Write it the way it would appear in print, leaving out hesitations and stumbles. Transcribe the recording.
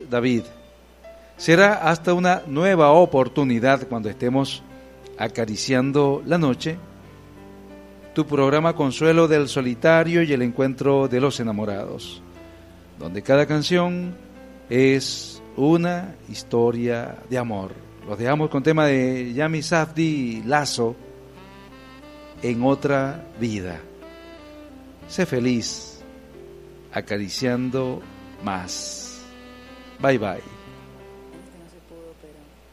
David. Será hasta una nueva oportunidad cuando estemos acariciando la noche, tu programa Consuelo del Solitario y el Encuentro de los Enamorados, donde cada canción es una historia de amor. Los dejamos con tema de Yami Safdie, Lazo, En Otra Vida. Sé feliz acariciando más. Bye bye.